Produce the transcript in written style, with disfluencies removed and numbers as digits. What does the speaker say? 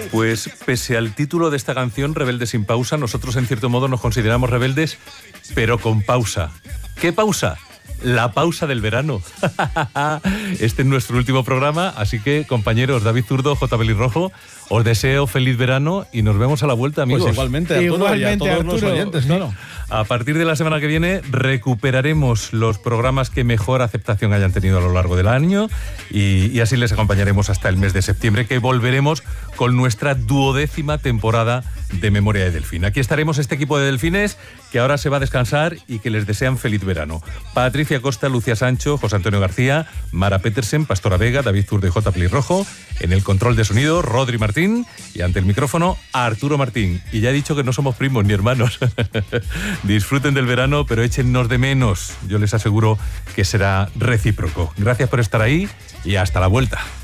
Pues pese al título de esta canción, Rebeldes sin pausa, nosotros en cierto modo nos consideramos rebeldes, pero con pausa. ¿Qué pausa? La pausa del verano. Este es nuestro último programa, así que, compañeros, David Zurdo, J. Pelirrojo, os deseo feliz verano y nos vemos a la vuelta, amigos. Pues igualmente, Arturo, y a todos Arturo, los oyentes, claro. A partir de la semana que viene recuperaremos los programas que mejor aceptación hayan tenido a lo largo del año y así les acompañaremos hasta el mes de septiembre, que volveremos con nuestra 12ª temporada de Memoria de Delfín. Aquí estaremos este equipo de delfines que ahora se va a descansar y que les desean feliz verano. Patricia Costa, Lucía Sancho, José Antonio García, Mara Petersen, Pastora Vega, David Zurdo y J. Pelirrojo. En el control de sonido, Rodri Martín, y ante el micrófono, Arturo Martín. Y ya he dicho que no somos primos ni hermanos. Disfruten del verano, pero échennos de menos. Yo les aseguro que será recíproco. Gracias por estar ahí y hasta la vuelta.